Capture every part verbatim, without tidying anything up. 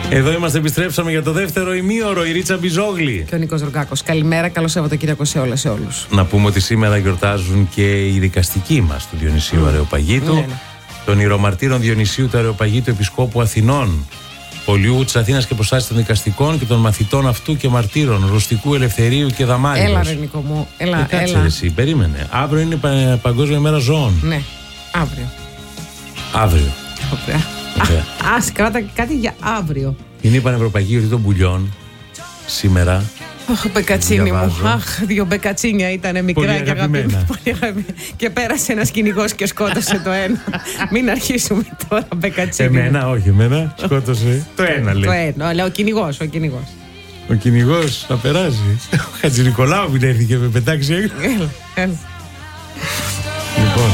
Εδώ είμαστε, επιστρέψαμε για το δεύτερο ημίωρο. Η Ρίτσα Μπιζόγλη και ο Νίκος Ρογκάκος. Καλημέρα, καλό Σαββατοκύριακο σε όλες, σε όλους. Να πούμε ότι σήμερα γιορτάζουν και οι δικαστικοί μας του Διονυσίου mm. Αρεοπαγίτου, ναι, ναι. των ιερομαρτύρων Διονυσίου του Αρεοπαγίτου, Επισκόπου Αθηνών, Πολιού της Αθήνας και Προστάσης των Δικαστικών, και των μαθητών αυτού και μαρτύρων Ρουστικού, Ελευθερίου και Δαμάριος. Έλα, ρε Νίκο μου, έλα, ε, κάτσε, έλα. Εσύ, περίμενε. Αύριο είναι πα, Παγκόσμια Μέρα Ζώων. Ναι, αύριο. Αύριο. Ωραία. Okay. Ας κράτα κάτι για αύριο. Είναι η Πανευρωπαϊκή Γιορτή των Πουλιών σήμερα. Αχ, μπεκατσίνι μου. Αχ, δύο μπεκατσίνια ήταν μικρά και αγαπημένα. Και πέρασε ένας κυνηγός και σκότωσε το ένα. Μην αρχίσουμε τώρα, μπεκατσίνι. Εμένα, όχι, εμένα σκότωσε το ένα, λέει. Το ένα, αλλά ο κυνηγός, ο κυνηγός. Ο κυνηγός θα περάσει. Ο Χατζηνικολάου μην έρθει και με πετάξει έξω. Έλα, έλα. Λοιπόν.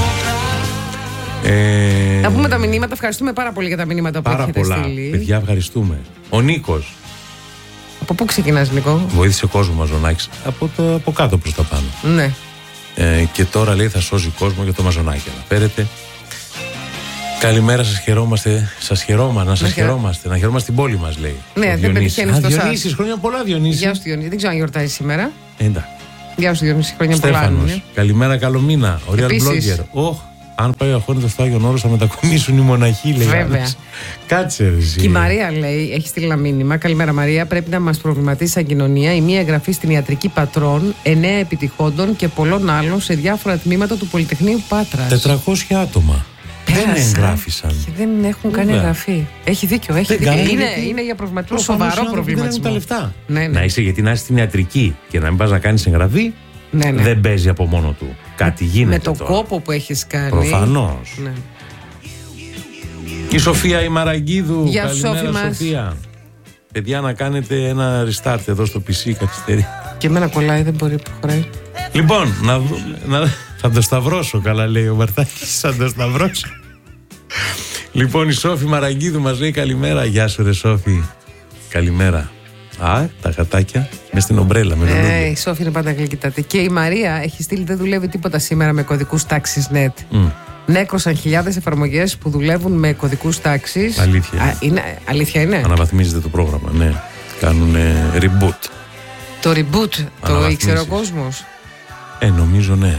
Ε... Να πούμε τα μηνύματα. Ευχαριστούμε πάρα πολύ για τα μηνύματα που έχετε στείλει. Πάρα πολλά. Παιδιά, ευχαριστούμε. Ο Νίκος. Από πού ξεκινάς, Νίκο? Βοήθησε κόσμο Μαζονάκης. Από, το, από κάτω προς τα πάνω. Ναι. Ε, και τώρα λέει θα σώζει κόσμο για το Μαζονάκη. Αναφέρεται. Καλημέρα, σας χαιρόμαστε. Σας χαιρόμαστε, να σας χαιρόμαστε. Να χαιρόμαστε την πόλη μας, λέει. Ναι, δεν πετυχαίνει στο σας. Διονύσης, χρόνια πολλά, Διονύση. Γεια σου, Διονύση. Δεν ξέρω αν γιορτάζει σήμερα. Εντάξει. Γεια σου, Διονύση. Χρόνια πολλά. Καλημέρα, καλό μήνα. Ο Real Blogger. Oh. Αν πάει ο Αχώνητος στο Άγιον Όρος θα μετακομίσουν οι μοναχοί, λέει. Βέβαια. Κάτσε ρε εσύ. Και η Μαρία λέει, έχει στείλει ένα μήνυμα. Καλημέρα Μαρία, πρέπει να μας προβληματίσει σαν κοινωνία η μία εγγραφή στην ιατρική πατρών, εννέα επιτυχόντων και πολλών άλλων σε διάφορα τμήματα του Πολυτεχνείου Πάτρας. τετρακόσια άτομα. Πέρασαν, δεν εγγράφησαν. Και δεν έχουν κάνει εγγραφή. Έχει δίκιο. Έχει δίκιο. Είναι, γιατί... είναι για προβληματισμό, σοβαρό προβληματισμό. Τα λεφτά. Ναι, ναι. Να είσαι, γιατί να είσαι στην ιατρική και να μην πας να κάνεις εγγραφή. Ναι, ναι. Δεν παίζει από μόνο του. Κάτι γίνεται. Με το τώρα. κόπο που έχεις κάνει. Προφανώς. Ναι. Η Σοφία η Μαραγκίδου. Γεια σου, Σοφία μας. Σοφία. Παιδιά, να κάνετε ένα restart εδώ στο πι σι, καθυστερεί. Και εμένα κολλάει, δεν μπορεί, προχωράει. Λοιπόν, να, να, θα το σταυρώσω, καλά λέει ο Μαρτάκης. Θα το σταυρώσω. Λοιπόν, η Σόφη Μαραγκίδου μας λέει καλημέρα. Γεια σου, ρε Σόφη. Καλημέρα. Α, τα γατάκια με στην ομπρέλα. Με ε, η Σόφη είναι πάντα γλυκύτατη. Και η Μαρία έχει στείλει, δεν δουλεύει τίποτα σήμερα με κωδικούς τάξης net. Mm. Νέκρωσαν χιλιάδες εφαρμογές που δουλεύουν με κωδικούς τάξης. Αλήθεια. Α, είναι, αλήθεια είναι. Αναβαθμίζεται το πρόγραμμα, ναι. Κάνουν reboot. Το reboot το ήξερε ο κόσμος. Ε, νομίζω ναι.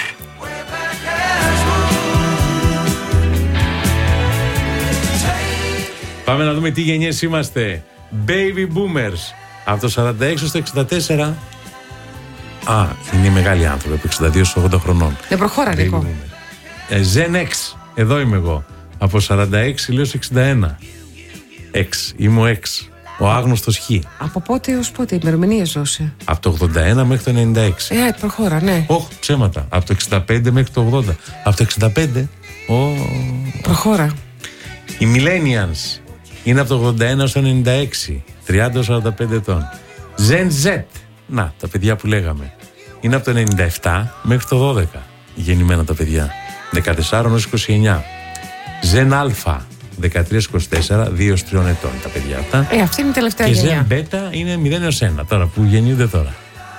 Πάμε να δούμε τι γενιές είμαστε. Baby Boomers. Από το σαράντα έξι στο εξήντα τέσσερα. Α, είναι οι μεγάλοι άνθρωποι, από εξήντα δύο στους ογδόντα χρονών. Δεν προχώρα, Νίκο. ε, Gen X, εδώ είμαι εγώ. Από σαράντα έξι λέω σε εξήντα ένα. X, είμαι ο X. Ο άγνωστος Χ. Από πότε έως πότε, ημερομηνίες δώσε? Από το ογδόντα ένα μέχρι το ενενήντα έξι. Ε, προχώρα, ναι. Όχι, ψέματα. Από το εξήντα πέντε μέχρι το ογδόντα. Από το εξήντα πέντε. Oh. Προχώρα. Οι Millennials είναι από το ογδόντα ένα έως το ενενήντα έξι. τριάντα έως σαράντα πέντε ετών. Gen Z. Να, τα παιδιά που λέγαμε. Είναι από το ενενήντα επτά μέχρι το δώδεκα. Γεννημένα τα παιδιά. δεκατέσσερα έως είκοσι εννιά. Gen Alpha. δεκατρία έως είκοσι τέσσερα, δύο έως τρία ετών τα παιδιά αυτά. Ε, αυτή είναι η τελευταία και γενιά. Και Gen Beta είναι μηδέν έως ένα τώρα που γεννιούνται τώρα.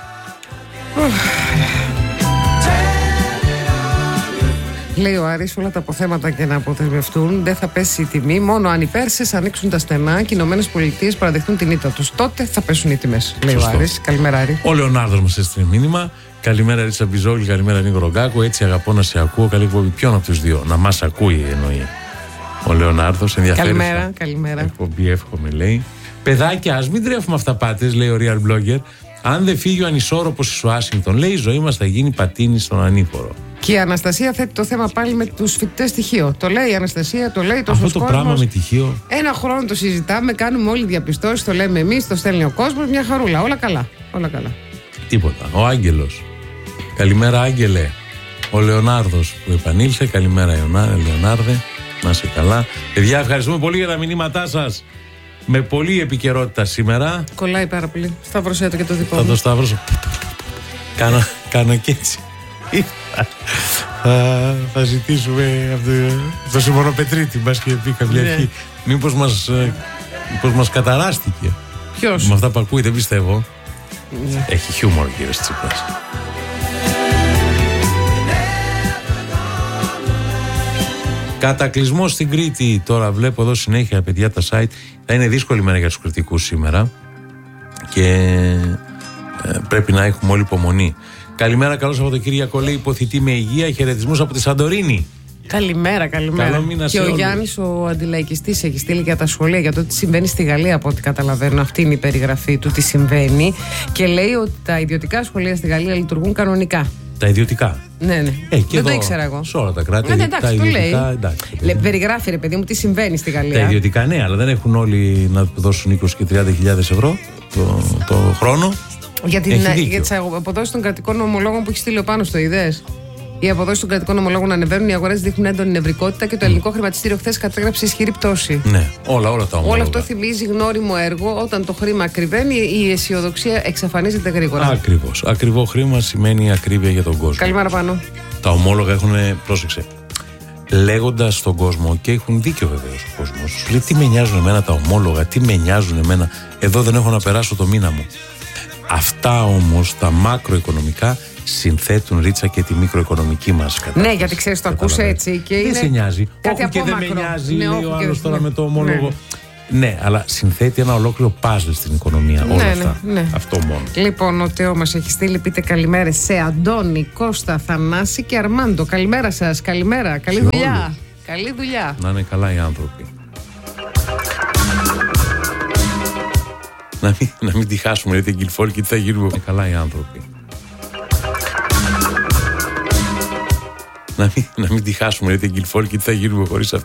Λέει ο Άρης, όλα τα αποθέματα και να αποτελευτούν δεν θα πέσει η τιμή. Μόνο αν οι Πέρσες ανοίξουν τα στενά και οι Ηνωμένες Πολιτείες παραδεχτούν την ήττα τους. Τότε θα πέσουν οι τιμές. Λέει ο Άρης. Καλημέρα, Άρη. Ο Λεωνάρδος μας έστειλε μήνυμα. Καλημέρα, Ρίτσα Μπιζόγλη. Καλημέρα, Νίκο Ρογκάκο. Έτσι αγαπώ να σε ακούω. Καλή εκπομπή. Ποιον από τους δύο? Να μας ακούει εννοεί. Ο Λεωνάρδος ενδιαφέρει. Καλημέρα, καλημέρα. Εκπομπή, εύχομαι, λέει. Παιδάκια, ας μην τρέφουμε αυταπάτες, λέει ο Real Blogger. Αν δεν φύγει ο ανισόρροπος της Ουάσιγκτον, λέει, η ζωή μας θα γίνει πατίνι στον ανήφορο. Και η Αναστασία θέτει το θέμα πάλι με τους φοιτητές στοιχείο. Το λέει η Αναστασία, το λέει τόσο κόσμος. Αυτό το πράγμα με τυχείο. Ένα χρόνο το συζητάμε, κάνουμε όλοι διαπιστώσεις, το λέμε εμείς, το στέλνει ο κόσμος, μια χαρούλα. Όλα καλά. Όλα καλά. Τίποτα. Ο Άγγελος. Καλημέρα, Άγγελε. Ο Λεωνάρδος που επανήλθε. Καλημέρα, Λεωνάρδε. Να είσαι καλά. Παιδιά, ευχαριστούμε πολύ για τα μηνύματά σας. Με πολλή επικαιρότητα σήμερα. Κολλάει πάρα πολύ. Σταύρωσέ το και το δικό μου. Θα το σταύρωσω. Κάνω, κάνω και έτσι. θα, θα ζητήσουμε από το, το Σιμωνοπετρίτη, μπας και πει κάποια ναι. αρχή. Μήπως μας, μήπως μας καταράστηκε. Ποιος? Με αυτά που ακούει, δεν πιστεύω. Ναι. Έχει χιούμορ, κύριε Τσίπρας. Κατακλυσμό στην Κρήτη. Τώρα βλέπω εδώ συνέχεια, παιδιά, τα site. Θα είναι δύσκολη μέρα για τους κριτικούς σήμερα. Και ε, πρέπει να έχουμε όλη υπομονή. Καλημέρα, καλό Σαββατοκύριακο, λέει υποθητή με υγεία. Χαιρετισμούς από τη Σαντορίνη. Καλημέρα, καλημέρα. Και ο Γιάννης, ο αντιλαϊκιστής, έχει στείλει για τα σχολεία, για το τι συμβαίνει στη Γαλλία, από ό,τι καταλαβαίνω. Αυτή είναι η περιγραφή του τι συμβαίνει. Και λέει ότι τα ιδιωτικά σχολεία στη Γαλλία λειτουργούν κανονικά. Τα ιδιωτικά. Ναι, ναι. Ε, δεν το ήξερα εγώ. Σε όλα τα κράτη. Ναι, εντάξει, τα ιδιωτικά, λέει. εντάξει, Λε, περιγράφει, ρε παιδί μου, τι συμβαίνει στη Γαλλία. Τα ιδιωτικά, ναι, αλλά δεν έχουν όλοι να δώσουν είκοσι και τριάντα χιλιάδες ευρώ το, το χρόνο. Για, την, για τις αποδόσεις των κρατικών ομολόγων που έχει στείλει ο Πάνος, το είδες? Οι αποδόσεις των κρατικών ομολόγων ανεβαίνουν, οι αγορές δείχνουν έντονη νευρικότητα και το ελληνικό mm. χρηματιστήριο χθες κατέγραψε ισχυρή πτώση. Ναι, όλα, όλα τα ομόλογα. Όλο αυτό θυμίζει γνώριμο έργο. Όταν το χρήμα ακριβένει, η αισιοδοξία εξαφανίζεται γρήγορα. Ακριβώς. Ακριβό χρήμα σημαίνει ακρίβεια για τον κόσμο. Καλημέρα, Πάνο. Τα ομόλογα έχουν, πρόσεξε, λέγοντας στον κόσμο, και έχουν δίκιο βεβαίως ο κόσμος, λέει τι με νοιάζουν εμένα τα ομόλογα, τι με νοιάζουν εμένα, εδώ δεν έχω να περάσω το μήνα μου. Αυτά όμως τα μακροοικονομικά συνθέτουν, Ρίτσα, και τη μικροοικονομική μας κατάσταση. Ναι, γιατί ξέρεις, το ακούς έτσι και δεν είναι σε νοιάζει. Κάτι όχι και δεν μακρο. με νοιάζει, ναι, λέει ο άλλος τώρα ναι. με το ομόλογο. Ναι. ναι, αλλά συνθέτει ένα ολόκληρο πάζλ στην οικονομία. Ναι, όλα ναι, αυτά. Ναι. Αυτό μόνο. Λοιπόν, ο Τέο μας έχει στείλει, πείτε καλημέρες σε Αντώνη, Κώστα, Θανάση και Αρμάντο. Καλημέρα σας, καλημέρα. Καλή σε δουλειά. Όλους. Καλή δουλειά. Να είναι καλά οι άνθρωποι. Να μην, να μην τη χάσουμε, λέει την Κιλφόλ, και τι θα γίνουμε. Είναι καλά οι άνθρωποι. Να μην, να μην τη χάσουμε, λέει την Κιλφόλ, και τι θα γίνουμε χωρίς